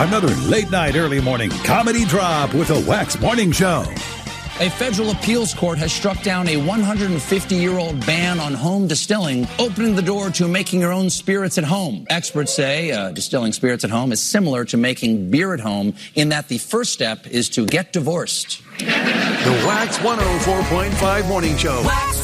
Another late night, early morning comedy drop with a Wax Morning Show. A federal appeals court has struck down a 150-year-old ban on home distilling, opening the door to making your own spirits at home. Experts say distilling spirits at home is similar to making beer at home in that the first step is to get divorced. The Wax 104.5 Morning Show.